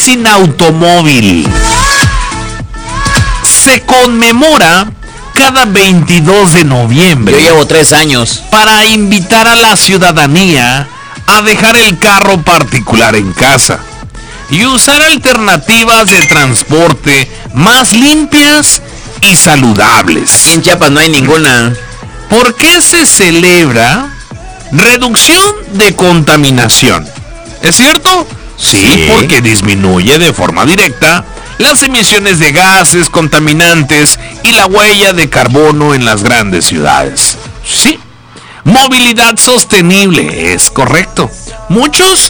sin automóvil se conmemora cada 22 de noviembre. Yo llevo 3 años. Para invitar a la ciudadanía a dejar el carro particular en casa y usar alternativas de transporte más limpias y saludables. En Chiapas no hay ninguna. ¿Por qué se celebra reducción de contaminación? ¿Es cierto? Sí, porque disminuye de forma directa las emisiones de gases contaminantes y la huella de carbono en las grandes ciudades. Sí. Movilidad sostenible, es correcto. Muchos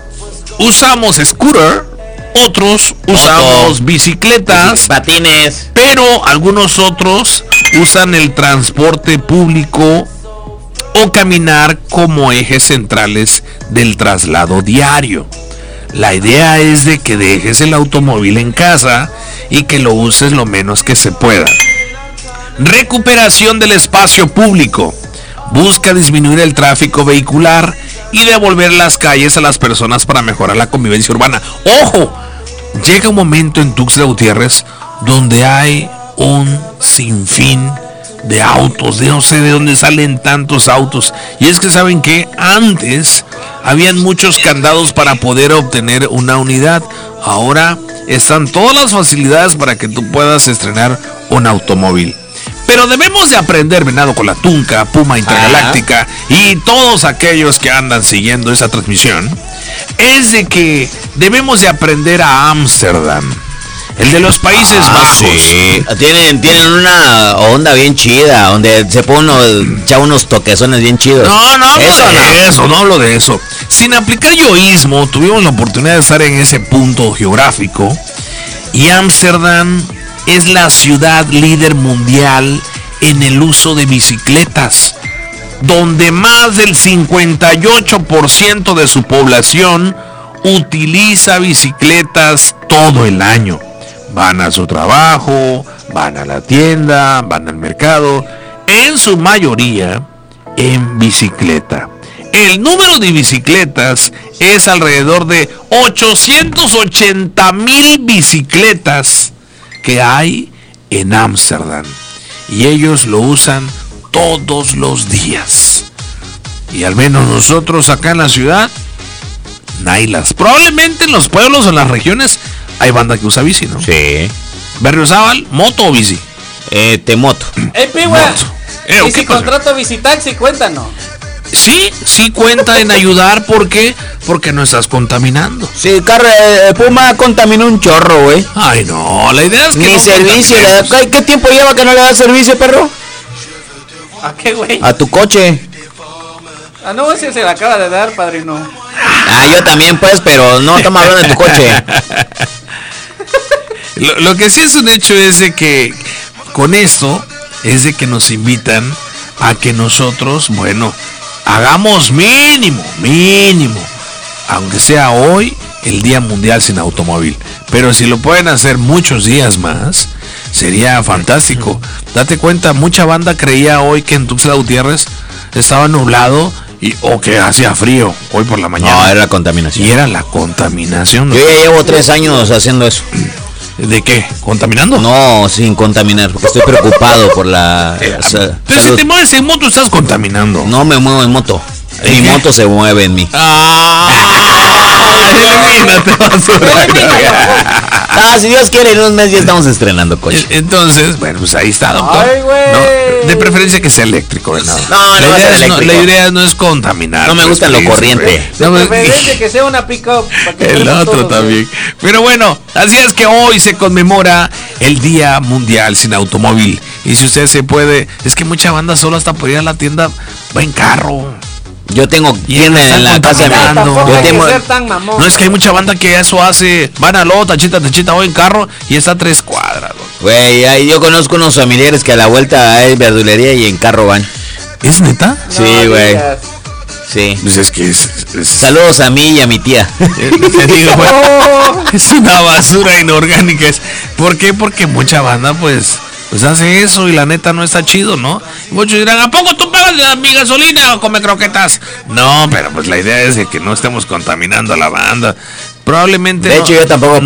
usamos scooter, otros usamos bicicletas, patines, pero algunos otros usan el transporte público o caminar como ejes centrales del traslado diario. La idea es de que dejes el automóvil en casa y que lo uses lo menos que se pueda. Recuperación del espacio público. Busca disminuir el tráfico vehicular y devolver las calles a las personas para mejorar la convivencia urbana. ¡Ojo! Llega un momento en Tuxtla Gutiérrez donde hay un sinfín de autos, de no sé de dónde salen tantos autos. Y es que saben que antes habían muchos candados para poder obtener una unidad. Ahora están todas las facilidades para que tú puedas estrenar un automóvil. Pero debemos de aprender, Venado con la Tunca, Puma Intergaláctica y todos aquellos que andan siguiendo esa transmisión, es de que debemos de aprender a Ámsterdam, el de los Países Bajos. Sí. Tienen una onda bien chida, donde se pone echar unos toquezones bien chidos. No hablo de eso. Sin aplicar yoísmo, tuvimos la oportunidad de estar en ese punto geográfico y Ámsterdam es la ciudad líder mundial en el uso de bicicletas, donde más del 58% de su población utiliza bicicletas todo el año. Van a su trabajo, van a la tienda, van al mercado, en su mayoría en bicicleta. El número de bicicletas es alrededor de 880,000 bicicletas que hay en Ámsterdam y ellos lo usan todos los días. Y al menos nosotros acá en la ciudad, nailas. Probablemente en los pueblos o en las regiones hay banda que usa bici, ¿no? Sí. Berriozábal, ¿moto o bici? Moto. Pigua, ¿y si contrato bicitaxi, cuéntanos? Sí cuenta en ayudar, porque no estás contaminando. Sí, Puma contaminó un chorro, güey. Ay, no, la idea es que ni no servicio. ¿Qué tiempo lleva que no le da servicio, perro? ¿A qué, güey? A tu coche. No, ese se le acaba de dar, padrino. Yo también, pues, pero no estamos hablando de tu coche. Lo que sí es un hecho es de que con esto es de que nos invitan a que nosotros, bueno, hagamos mínimo, aunque sea hoy, el Día Mundial sin Automóvil. Pero si lo pueden hacer muchos días más, sería fantástico. Date cuenta, mucha banda creía hoy que en Tuxtla Gutiérrez estaba nublado o que hacía frío hoy por la mañana. No, era la contaminación. Y era la contaminación. Yo ya llevo 3 años haciendo eso. ¿De qué? ¿Contaminando? No, sin contaminar, porque estoy preocupado por la pero salud. Si te mueves en moto estás contaminando. No me muevo en moto. Mi moto se mueve en mí. Elimínate, basura. Si Dios quiere, en unos meses ya estamos estrenando coche. Entonces, bueno, pues ahí está, doctor. Ay, güey. No, de preferencia que sea eléctrico, ¿verdad? No, La idea no es contaminar. No me gusta lo corriente. De preferencia que sea una pick-up. El otro también. Pero bueno, así es que hoy se conmemora el Día Mundial sin Automóvil. Y si usted se puede, es que mucha banda solo hasta por ir a la tienda va en carro. Yo tengo tienda en la casa. No, es que hay mucha banda que eso hace. Van a Lota, tachita, voy en carro y está a 3 cuadras. Güey, yo conozco unos familiares que a la vuelta hay verdulería y en carro van. ¿Es neta? Sí, güey. Sí. Pues es que es... Saludos a mí y a mi tía. Te digo, bueno, es una basura inorgánica. ¿Por qué? Porque mucha banda pues hace eso y la neta no está chido, ¿no? Muchos dirán, ¿a poco tú pagas mi gasolina o come croquetas? No, pero pues la idea es de que no estemos contaminando a la banda. Probablemente. De hecho, yo tampoco